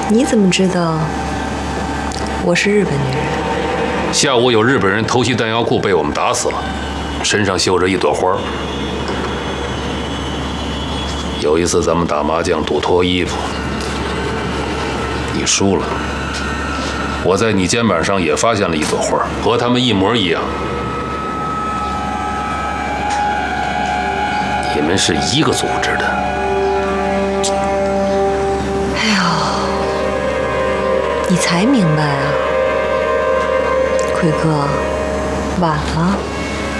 你怎么知道我是日本女人？ 下午有日本人偷袭弹药库，被我们打死了，身上绣着一朵花。有一次咱们打麻将赌脱衣服，你输了，我在你肩膀上也发现了一朵花，和他们一模一样。你们是一个组织的。 哎呦，你才明白啊，奎哥，晚了。